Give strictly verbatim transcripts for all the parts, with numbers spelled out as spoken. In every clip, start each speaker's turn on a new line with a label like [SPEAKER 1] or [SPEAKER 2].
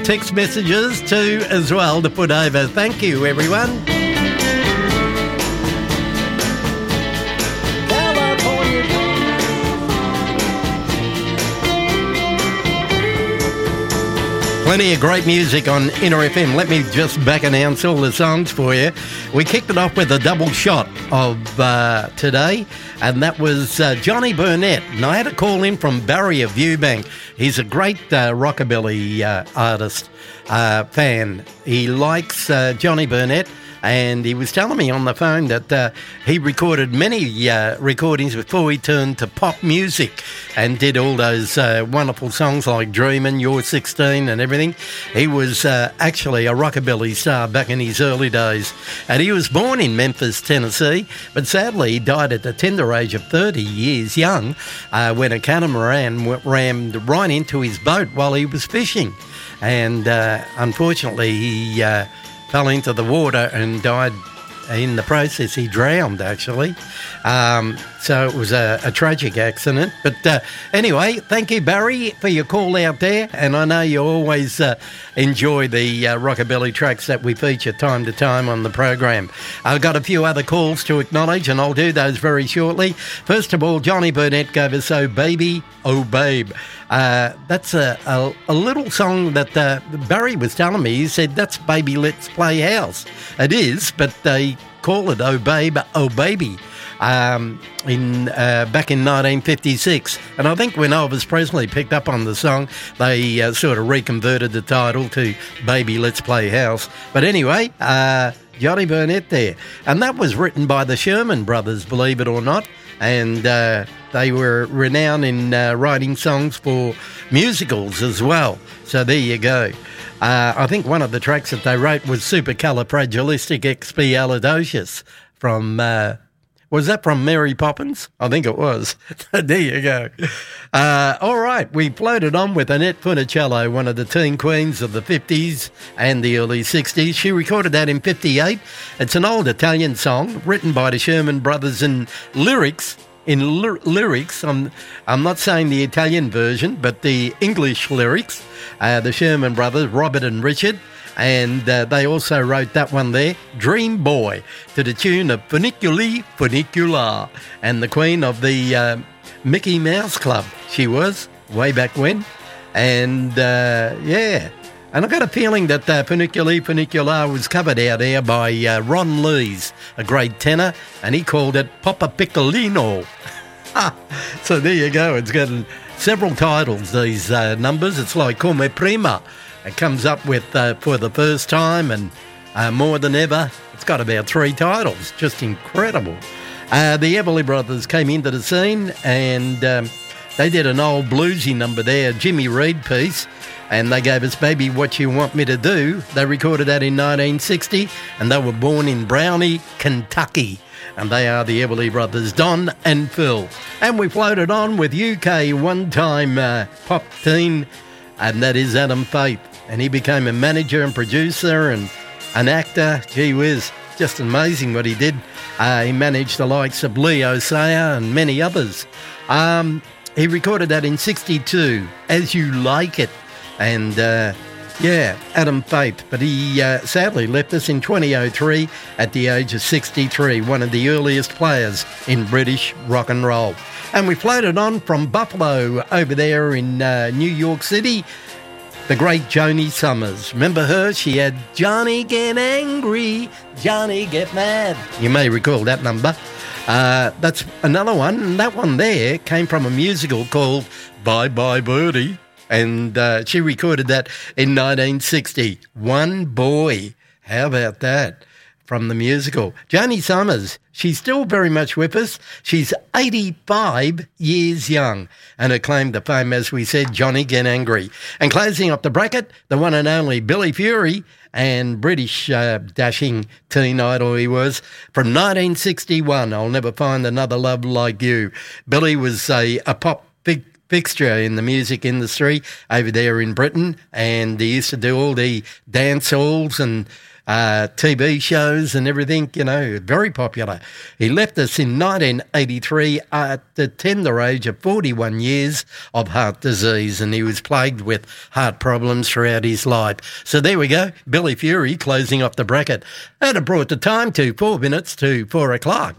[SPEAKER 1] text messages too as well to put over. Thank you, everyone. Plenty of great music on Inner F M. Let me just back announce all the songs for you. We kicked it off with a double shot of uh, today, and that was uh, Johnny Burnett. And I had a call in from Barry of Viewbank. He's a great uh, rockabilly uh, artist, uh, fan. He likes uh, Johnny Burnett. And he was telling me on the phone that uh, he recorded many uh, recordings before he turned to pop music and did all those uh, wonderful songs like Dreamin', You're sixteen and everything. He was uh, actually a rockabilly star back in his early days. And he was born in Memphis, Tennessee, but sadly he died at the tender age of thirty years young uh, when a catamaran rammed right into his boat while he was fishing. And uh, unfortunately he... Uh, fell into the water and died in the process. He drowned, actually. Um, so it was a, a tragic accident. But uh, anyway, thank you, Barry, for your call out there. And I know you always uh, enjoy the uh, rockabilly tracks that we feature time to time on the program. I've got a few other calls to acknowledge, and I'll do those very shortly. First of all, Johnny Burnett gave us Oh Baby, Oh Babe. Uh, that's a, a, a little song that uh, Barry was telling me. He said, that's Baby Let's Play House. It is, but they call it Oh Babe, Oh Baby. Um, in uh, back in nineteen fifty-six, and I think when Elvis Presley picked up on the song, they uh, sort of reconverted the title to Baby Let's Play House. But anyway, uh, Johnny Burnett there, and that was written by the Sherman Brothers, believe it or not, and uh, they were renowned in uh, writing songs for musicals as well. So there you go. Uh, I think one of the tracks that they wrote was Supercalifragilisticexpialidocious from. Uh, Was that from Mary Poppins? I think it was. There you go. Uh, all right, we floated on with Annette Funicello, one of the teen queens of the fifties and the early sixties. She recorded that in fifty-eight. It's an old Italian song written by the Sherman Brothers in lyrics. In ly- lyrics, I'm, I'm not saying the Italian version, but the English lyrics. Uh, the Sherman Brothers, Robert and Richard. And uh, they also wrote that one there, Dream Boy, to the tune of Funiculi Funicular, and the queen of the uh, Mickey Mouse Club, she was, way back when. And, uh, yeah, and I got a feeling that uh, Funiculi Funicular was covered out there by uh, Ron Lees, a great tenor, and he called it Papa Piccolino. So there you go, it's got several titles, these uh, numbers. It's like Come Prima. It comes up with, uh, for the first time and uh, more than ever, it's got about three titles. Just incredible. Uh, the Everly Brothers came into the scene and um, they did an old bluesy number there, a Jimmy Reed piece, and they gave us Baby What You Want Me to Do. They recorded that in nineteen sixty, and they were born in Brownie, Kentucky. And they are the Everly Brothers, Don and Phil. And we floated on with U K one-time uh, pop teen, and that is Adam Faith. And he became a manager and producer and an actor. Gee whiz, just amazing what he did. Uh, he managed the likes of Leo Sayer and many others. Um, he recorded that in sixty-two, As You Like It. And, uh, yeah, Adam Faith. But he uh, sadly left us in twenty oh three at the age of sixty-three, one of the earliest players in British rock and roll. And we floated on from Buffalo over there in uh, New York City. The great Joni Summers. Remember her? She had Johnny Get Angry, Johnny Get Mad. You may recall that number. Uh, that's another one. And that one there came from a musical called Bye Bye Birdie. And uh, she recorded that in nineteen sixty. One Boy. How about that? From the musical. Joni Summers, she's still very much with us. She's eighty-five years young. And her claim to fame, as we said, Johnny Get Angry. And closing up the bracket, the one and only Billy Fury, and British uh, dashing teen idol he was, from nineteen sixty-one, I'll Never Find Another Love Like You. Billy was a, a pop big fixture in the music industry over there in Britain, and he used to do all the dance halls and uh, T V shows and everything, you know, very popular. He left us in nineteen eighty-three at the tender age of forty-one years of heart disease, and he was plagued with heart problems throughout his life. So there we go, Billy Fury closing off the bracket. And it brought the time to four minutes to four o'clock.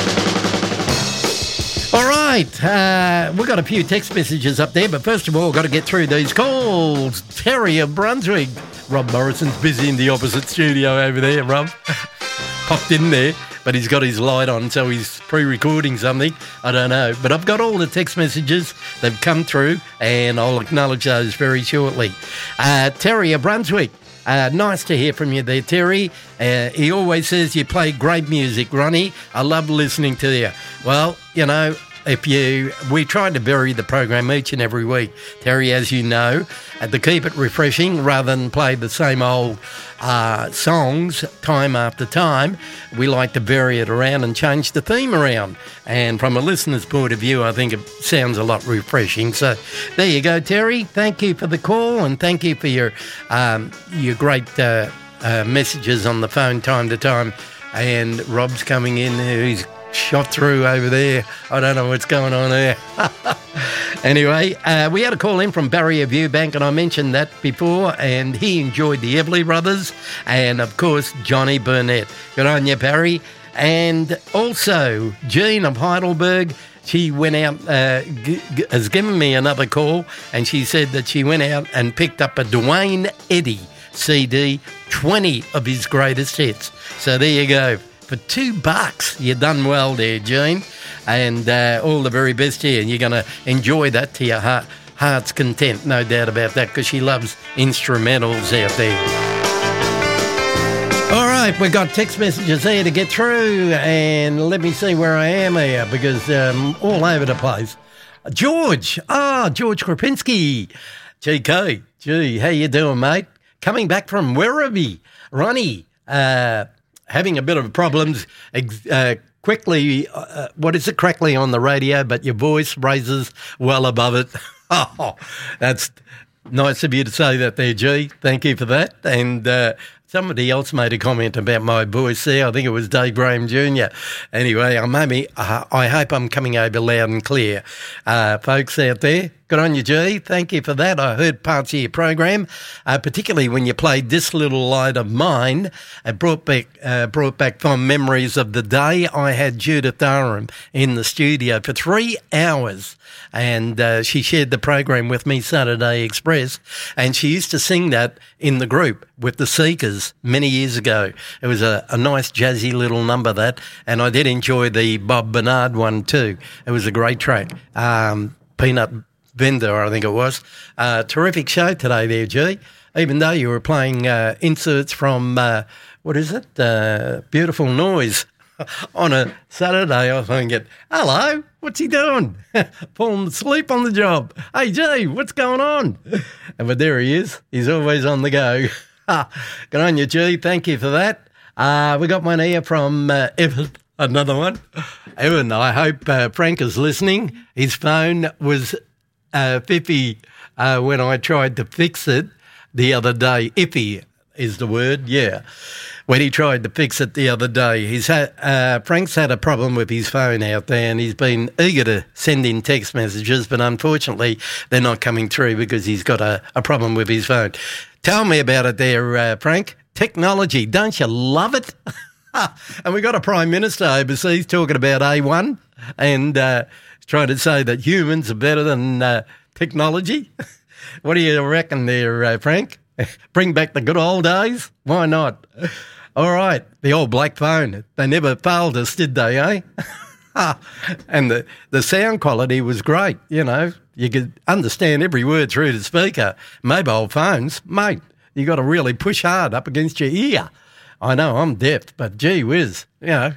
[SPEAKER 1] All right, uh, we've got a few text messages up there, but first of all, got to get through these calls. Terry of Brunswick. Rob Morrison's busy in the opposite studio over there, Rob. Popped in there, but he's got his light on, so he's pre-recording something. I don't know. But I've got all the text messages. They've come through, and I'll acknowledge those very shortly. Uh, Terry of Brunswick. Uh, nice to hear from you there, Terry. Uh, he always says you play great music, Ronnie. I love listening to you. Well, you know, if you, we try to vary the program each and every week, Terry, as you know, and to keep it refreshing rather than play the same old uh, songs time after time. We like to vary it around and change the theme around. And from a listener's point of view, I think it sounds a lot refreshing. So there you go, Terry. Thank you for the call, and thank you for your um, your great uh, uh, messages on the phone time to time. And Rob's coming in. He's shot through over there. I don't know what's going on there. Anyway, uh, we had a call in from Barry of Viewbank, and I mentioned that before, and he enjoyed the Everly Brothers and, of course, Johnny Burnett. Good on you, Barry. And also, Jean of Heidelberg, she went out, uh, g- g- has given me another call, and she said that she went out and picked up a Dwayne Eddy C D, twenty of his greatest hits. So there you go. For two bucks, you done well there, Jean. And uh, all the very best here. And you're going to enjoy that to your heart, heart's content, no doubt about that, because she loves instrumentals out there. All right, we've got text messages here to get through. And let me see where I am here, because um, all over the place. George. Ah, George Krapinski. G K. Gee, how you doing, mate? Coming back from Werribee. Ronnie. Uh... Having a bit of problems uh, quickly, uh, what is it, crackly on the radio, but your voice raises well above it. Oh, that's nice of you to say that there, G. Thank you for that. And uh, somebody else made a comment about my voice there. I think it was Dave Graham Junior Anyway, uh, maybe, uh, I hope I'm coming over loud and clear. Uh, folks out there, good on you, G. Thank you for that. I heard parts of your program, uh, particularly when you played This Little Light of Mine. It brought back uh, brought back fond memories of the day I had Judith Durham in the studio for three hours. And uh, she shared the program with me, Saturday Express, and she used to sing that in the group with the Seekers many years ago. It was a, a nice jazzy little number, that, and I did enjoy the Bob Bernard one too. It was a great track. Um, Peanut Vendor, I think it was. Uh, terrific show today there, G. Even though you were playing uh, inserts from, uh, what is it, uh, Beautiful Noise. On a Saturday, I think it, hello, what's he doing? Falling asleep on the job. Hey, G, what's going on? But there he is. He's always on the go. Good on you, G. Thank you for that. Uh, we got one here from uh, Evan, another one. Evan, I hope uh, Frank is listening. His phone was uh, fiffy uh, when I tried to fix it the other day. Iffy is the word, yeah. When he tried to fix it the other day, he's had, uh, Frank's had a problem with his phone out there, and he's been eager to send in text messages, but unfortunately they're not coming through because he's got a, a problem with his phone. Tell me about it there, uh, Frank. Technology, don't you love it? And we got a Prime Minister overseas talking about A one and uh, trying to say that humans are better than uh, technology. What do you reckon there, uh, Frank? Bring back the good old days? Why not? All right, the old black phone. They never failed us, did they, eh? And the, the sound quality was great, you know. You could understand every word through the speaker. Mobile phones, mate, you got to really push hard up against your ear. I know, I'm deaf, but gee whiz, you know.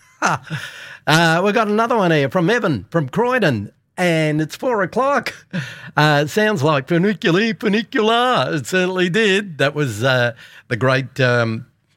[SPEAKER 1] uh, we've got another one here from Evan from Croydon. And it's four o'clock. Uh, it sounds like Funiculi, Funicula. It certainly did. That was uh, the great um,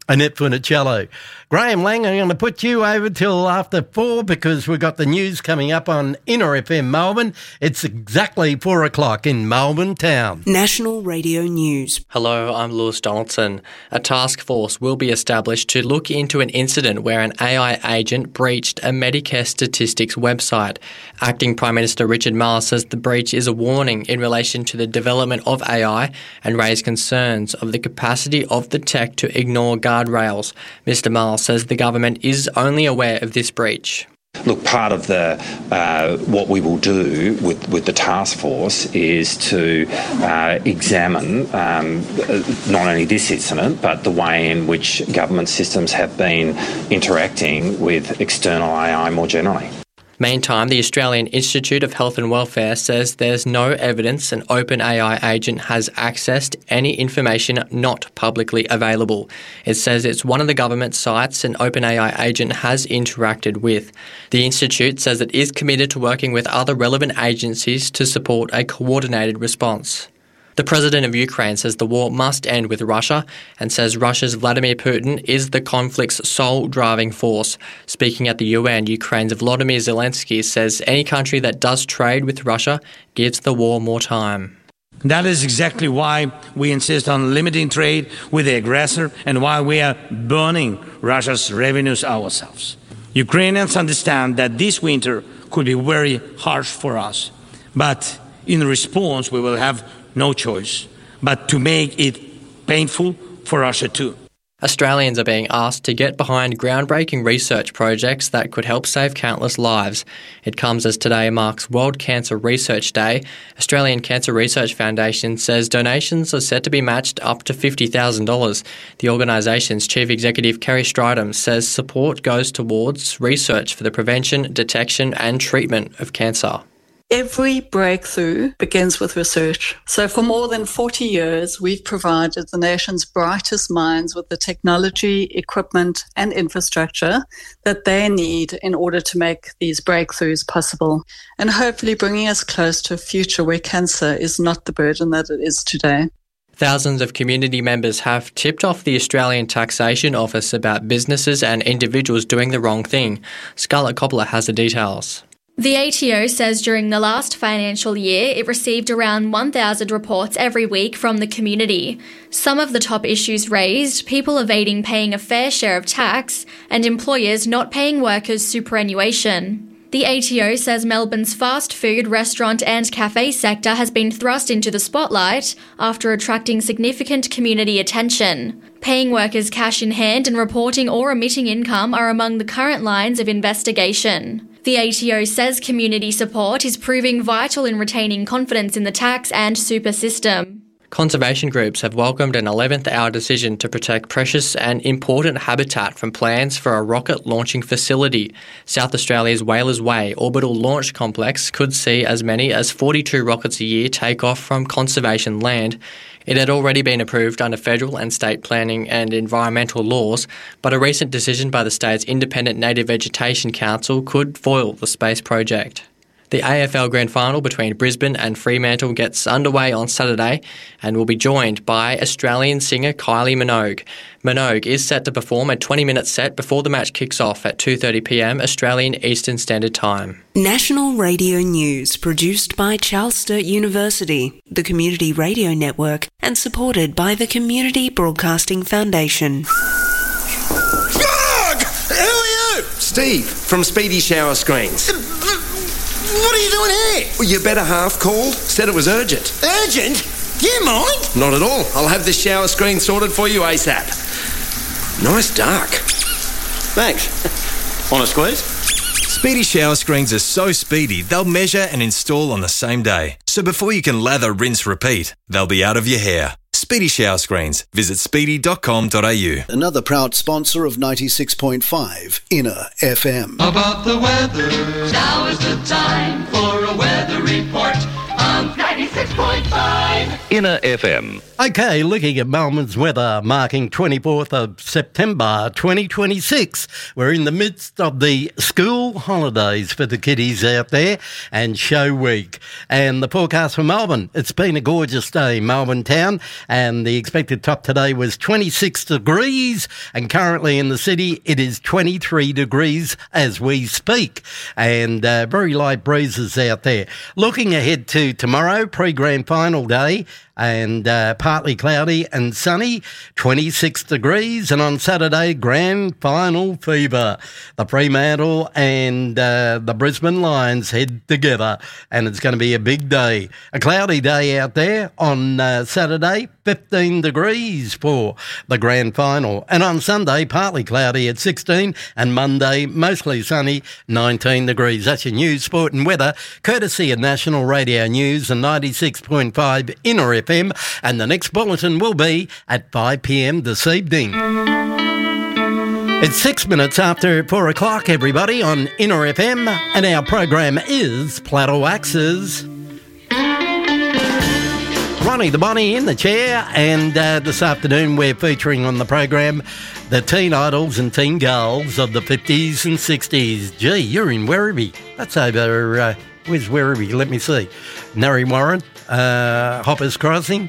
[SPEAKER 1] Annette Funicello. Graham Lang, I'm going to put you over till after four because we've got the news coming up on Inner F M Melbourne. It's exactly four o'clock in Melbourne town.
[SPEAKER 2] National Radio News.
[SPEAKER 3] Hello, I'm Lewis Donaldson. A task force will be established to look into an incident where an A I agent breached a Medicare statistics website. Acting Prime Minister Richard Marles says the breach is a warning in relation to the development of A I and raised concerns of the capacity of the tech to ignore guardrails. Mister Marles says the government is only aware of this breach.
[SPEAKER 4] Look, part of the uh, what we will do with, with the task force is to uh, examine um, not only this incident but the way in which government systems have been interacting with external A I more generally.
[SPEAKER 3] Meantime, the Australian Institute of Health and Welfare says there's no evidence an OpenAI agent has accessed any information not publicly available. It says it's one of the government sites an OpenAI agent has interacted with. The Institute says it is committed to working with other relevant agencies to support a coordinated response. The president of Ukraine says the war must end with Russia and says Russia's Vladimir Putin is the conflict's sole driving force. Speaking at the U N, Ukraine's Volodymyr Zelensky says any country that does trade with Russia gives the war more time.
[SPEAKER 5] That is exactly why we insist on limiting trade with the aggressor and why we are burning Russia's revenues ourselves. Ukrainians understand that this winter could be very harsh for us, but in response we will have no choice but to make it painful for Russia too.
[SPEAKER 3] Australians are being asked to get behind groundbreaking research projects that could help save countless lives. It comes as today marks World Cancer Research Day. Australian Cancer Research Foundation says donations are set to be matched up to fifty thousand dollars. The organisation's chief executive, Kerry Stridham, says support goes towards research for the prevention, detection and treatment of cancer.
[SPEAKER 6] Every breakthrough begins with research. So for more than forty years, we've provided the nation's brightest minds with the technology, equipment, and infrastructure that they need in order to make these breakthroughs possible, and hopefully bringing us close to a future where cancer is not the burden that it is today.
[SPEAKER 3] Thousands of community members have tipped off the Australian Taxation Office about businesses and individuals doing the wrong thing. Scarlett Coppola has the details.
[SPEAKER 7] The A T O says during the last financial year, it received around one thousand reports every week from the community. Some of the top issues raised, people evading paying a fair share of tax and employers not paying workers superannuation. The A T O says Melbourne's fast food, restaurant and cafe sector has been thrust into the spotlight after attracting significant community attention. Paying workers cash in hand and reporting or omitting income are among the current lines of investigation. The A T O says community support is proving vital in retaining confidence in the tax and super system.
[SPEAKER 3] Conservation groups have welcomed an eleventh hour decision to protect precious and important habitat from plans for a rocket launching facility. South Australia's Whalers Way Orbital Launch Complex could see as many as forty-two rockets a year take off from conservation land. It had already been approved under federal and state planning and environmental laws, but a recent decision by the state's Independent Native Vegetation Council could foil the space project. The A F L Grand Final between Brisbane and Fremantle gets underway on Saturday and will be joined by Australian singer Kylie Minogue. Minogue is set to perform a twenty-minute set before the match kicks off at two thirty p m Australian Eastern Standard Time.
[SPEAKER 2] National Radio News, produced by Charles Sturt University, the Community Radio Network, and supported by the Community Broadcasting Foundation.
[SPEAKER 8] Mark! Who are you?
[SPEAKER 9] Steve, from Speedy Shower Screens.
[SPEAKER 8] What are you doing here?
[SPEAKER 9] Well, your better half called, said it was urgent.
[SPEAKER 8] Urgent? Do you mind?
[SPEAKER 9] Not at all. I'll have this shower screen sorted for you ASAP. Nice dark.
[SPEAKER 8] Thanks. On a squeeze?
[SPEAKER 10] Speedy Shower Screens are so speedy, they'll measure and install on the same day. So before you can lather, rinse, repeat, they'll be out of your hair. Speedy Shower Screens. Visit speedy dot com dot a u.
[SPEAKER 11] Another proud sponsor of ninety-six point five Inner F M.
[SPEAKER 12] About the weather. Now is the time for a weather report on ninety-six ninety-six point five Inner F M.
[SPEAKER 1] Okay, looking at Melbourne's weather, marking twenty-fourth of September twenty twenty-six. We're in the midst of the school holidays for the kiddies out there and show week. And the forecast for Melbourne, it's been a gorgeous day, Melbourne town, and the expected top today was twenty-six degrees, and currently in the city it is twenty-three degrees as we speak, and uh, very light breezes out there. Looking ahead to tomorrow, pre-grand final day, and uh, partly cloudy and sunny, twenty-six degrees, and on Saturday, grand final fever. The Fremantle and uh, the Brisbane Lions head together, and it's going to be a big day. A cloudy day out there on uh, Saturday, fifteen degrees for the grand final, and on Sunday, partly cloudy at sixteen, and Monday, mostly sunny, nineteen degrees. That's your news, sport and weather, courtesy of National Radio News and ninety-six point five Inner F M, and the next bulletin will be at five p.m. this evening. It's six minutes after four o'clock, everybody, on Inner F M, and our program is Plateau Axes. Ronnie the Bonnie in the chair, and uh, this afternoon we're featuring on the program the teen idols and teen girls of the fifties and sixties. Gee, you're in Werribee. That's over, uh, where's Werribee? Let me see. Narre Warren, uh, Hoppers Crossing.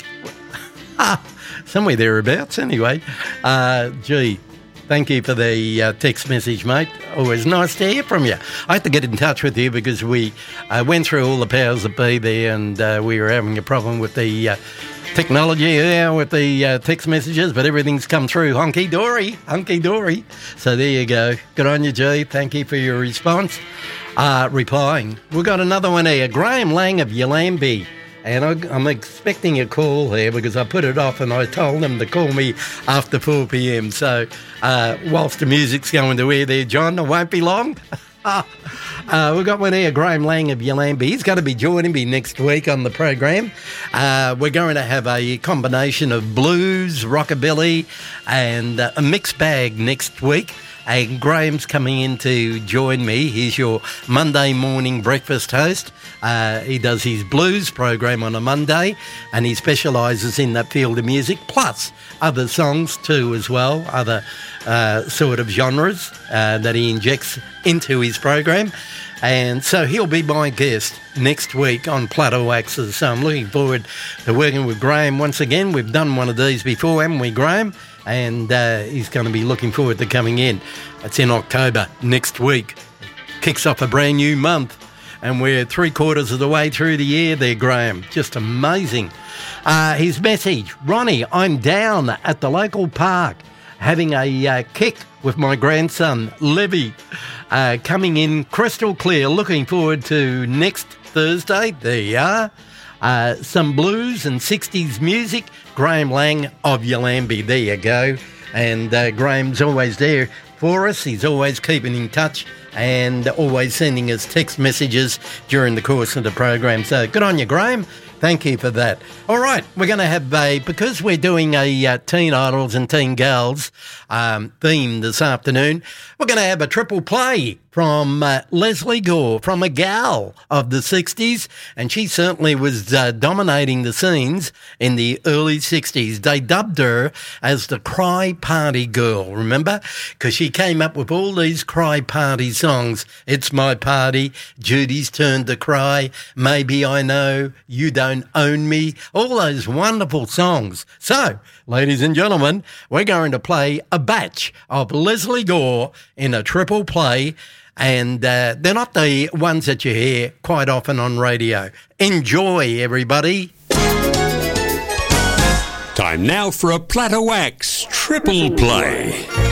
[SPEAKER 1] Somewhere thereabouts, anyway. Uh, gee, thank you for the uh, text message, mate. Always nice to hear from you. I had to get in touch with you because we uh, went through all the powers that be there, and uh, we were having a problem with the uh, technology there with the uh, text messages, but everything's come through hunky-dory, hunky-dory. So there you go. Good on you, G. Thank you for your response. Uh, replying. We've got another one here. Graham Lang of Yallambee. And I, I'm expecting a call here because I put it off and I told them to call me after four p.m. So uh, whilst the music's going to air there, John, it won't be long. uh, we've got one here, Graham Lang of Yallambee. He's going to be joining me next week on the program. Uh, we're going to have a combination of blues, rockabilly, and uh, a mixed bag next week. And Graham's coming in to join me. He's your Monday morning breakfast host. Uh, he does his blues program on a Monday, and he specialises in that field of music, plus other songs too as well, other uh, sort of genres uh, that he injects into his program. And so he'll be my guest next week on Plateau Axes. So I'm looking forward to working with Graham once again. We've done one of these before, haven't we, Graham? And uh, he's going to be looking forward to coming in. It's in October next week. Kicks off a brand new month, and we're three quarters of the way through the year there, Graham. Just amazing. Uh, his message, Ronnie, I'm down at the local park having a uh, kick with my grandson, Levy, uh, coming in crystal clear. Looking forward to next Thursday. There you are. Uh, some blues and sixties music. Graham Lang of Yallambee. There you go. And uh, Graham's always there for us. He's always keeping in touch and always sending us text messages during the course of the program. So good on you, Graham. Thank you for that. All right, we're going to have a, because we're doing a uh, Teen Idols and Teen Girls um, theme this afternoon, we're going to have a triple play from uh, Lesley Gore, from a gal of the sixties, and she certainly was uh, dominating the scenes in the early sixties. They dubbed her as the Cry Party Girl, remember? Because she came up with all these cry party songs. It's My Party, Judy's Turn to Cry, Maybe I Know, You Don't Own Me, all those wonderful songs. So, ladies and gentlemen, we're going to play a batch of Lesley Gore in a triple play, and uh, they're not the ones that you hear quite often on radio. Enjoy, everybody.
[SPEAKER 12] Time now for a Plateau Axe triple play.